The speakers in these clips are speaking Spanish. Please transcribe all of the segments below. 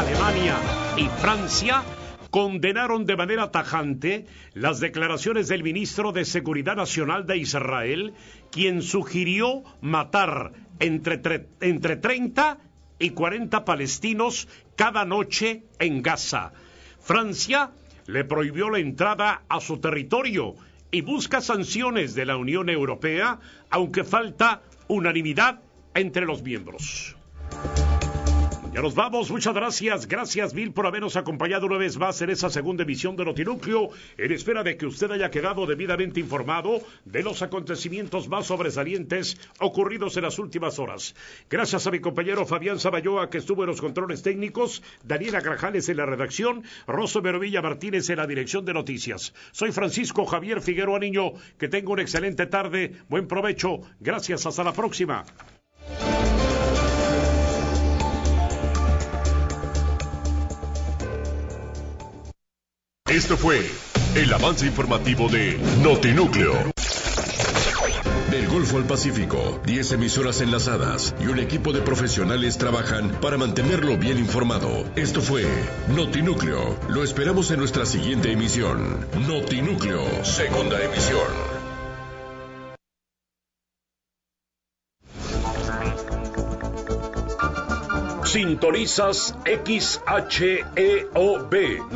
Alemania y Francia condenaron de manera tajante las declaraciones del ministro de Seguridad Nacional de Israel, quien sugirió matar entre 30 y 40 palestinos cada noche en Gaza. Francia le prohibió la entrada a su territorio y busca sanciones de la Unión Europea, aunque falta unanimidad entre los miembros. Ya nos vamos, muchas gracias. Gracias mil por habernos acompañado una vez más en esa segunda emisión de Notinúcleo, en espera de que usted haya quedado debidamente informado de los acontecimientos más sobresalientes ocurridos en las últimas horas. Gracias a mi compañero Fabián Sabayoa, que estuvo en los controles técnicos, Daniela Grajales en la redacción, Rosso Merovilla Martínez en la dirección de noticias. Soy Francisco Javier Figueroa Niño, que tenga una excelente tarde, buen provecho, gracias, hasta la próxima. Esto fue el avance informativo de Notinúcleo. Del Golfo al Pacífico, 10 emisoras enlazadas y un equipo de profesionales trabajan para mantenerlo bien informado. Esto fue Notinúcleo. Lo esperamos en nuestra siguiente emisión. Notinúcleo, segunda emisión. Sintonizas XHEOB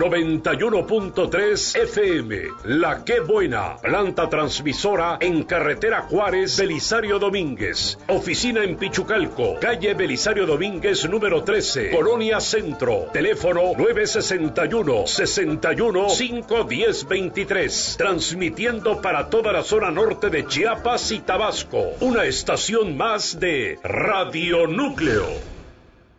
91.3 FM. La Qué Buena, planta transmisora en carretera Juárez, Belisario Domínguez. Oficina en Pichucalco, calle Belisario Domínguez número 13, Colonia Centro. Teléfono 961-61-510-23. Transmitiendo para toda la zona norte de Chiapas y Tabasco. Una estación más de Radio Núcleo.